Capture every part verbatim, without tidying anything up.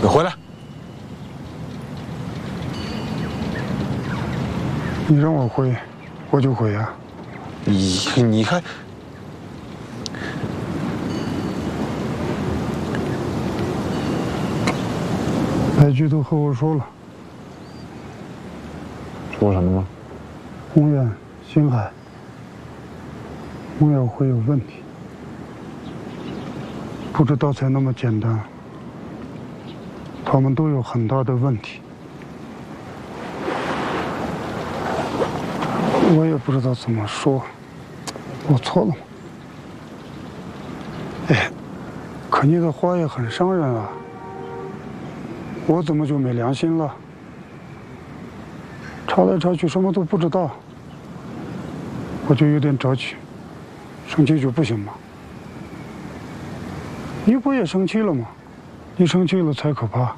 你回来！ 你让我回，我就回啊。 你你看， 白局都和我说了， 说什么了？ 宏远、星海、莫要会有问题，不知道才那么简单，他们都有很大的问题。我也不知道怎么说，我错了吗？哎，可你的话也很伤人啊，我怎么就没良心了？查来查去什么都不知道，我就有点着急，生气就不行吗？你不也生气了吗？你生气了才可怕。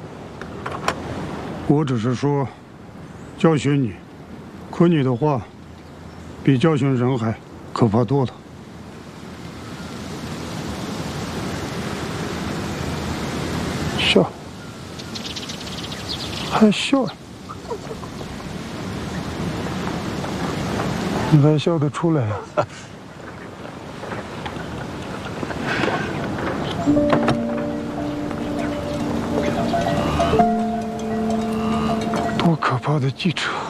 我只是说，教训你。可你的话，比教训人还可怕多了。笑，还笑？你还笑得出来呀？多可怕的记者！